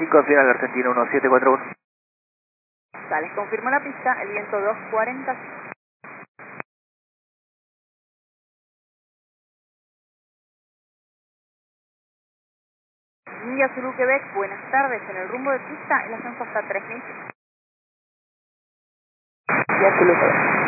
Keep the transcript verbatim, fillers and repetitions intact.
cinco, final Argentina uno siete cuatro uno. Dale, confirmo la pista, el viento dos cuarenta. India Zulu Quebec, buenas tardes, en el rumbo de pista, el ascenso hasta tres mil. India Zulu Quebec.